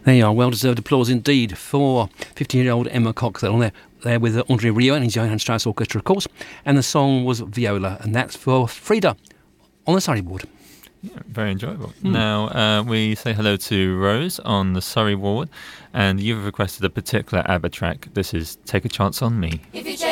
There you are, well-deserved applause indeed for 15-year-old Emma Coxell there with André Rieu and his Johann Strauss Orchestra, of course, and the song was Viola, and that's for Frida on the Surrey ward. Yeah, very enjoyable. Now, we say hello to Rose on the Surrey ward, and you've requested a particular ABBA track. This is Take a Chance on Me.